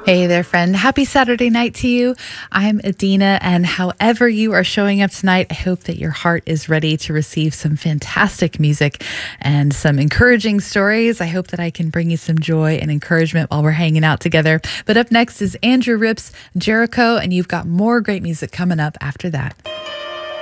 Hey there, friend. Happy Saturday night to you. I'm Adina, and however you are showing up tonight, I hope that your heart is ready to receive some fantastic music and some encouraging stories. I hope that I can bring you some joy and encouragement while we're hanging out together. But up next is Andrew Ripp's Jericho, and you've got more great music coming up after that.